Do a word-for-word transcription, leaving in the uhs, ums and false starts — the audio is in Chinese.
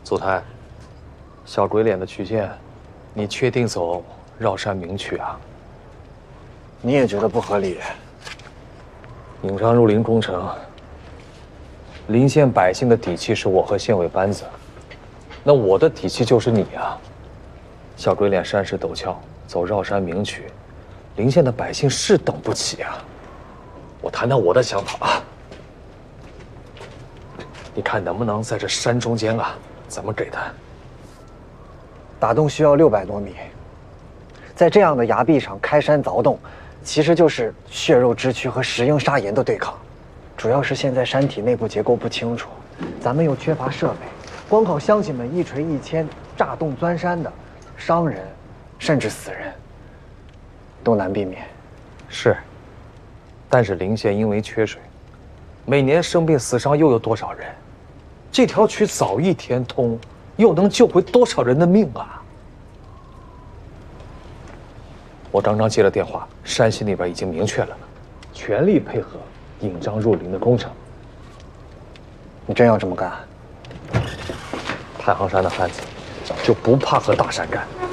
祖台，小鬼脸的曲线，你确定走绕山明渠啊？ 你也觉得不合理？ 引张入林工程，临县百姓的底气是我和县委班子，那我的底气就是你啊！小鬼脸山势陡峭，走绕山明渠，临县的百姓是等不起啊！我谈谈我的想法啊，你看能不能在这山中间啊，怎么给他？ 打洞需要六百多米，在这样的崖壁上开山凿洞，其实就是血肉之躯和石英砂岩的对抗。主要是现在山体内部结构不清楚，咱们又缺乏设备，光靠乡亲们一锤一钎炸洞钻山的，伤人甚至死人都难避免。 是，但是临县因为缺水，每年生病死伤又有多少人？这条渠早一天通，又能救回多少人的命啊！我刚刚接了电话，山西那边已经明确了呢，全力配合引张入林的工程。 你真要这么干？ 太行山的汉子就不怕和大山干。